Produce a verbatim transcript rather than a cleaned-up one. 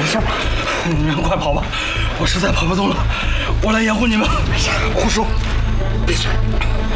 事吧？ 你们快跑吧，我实在跑不动了，我来掩护你们。 胡说，闭嘴！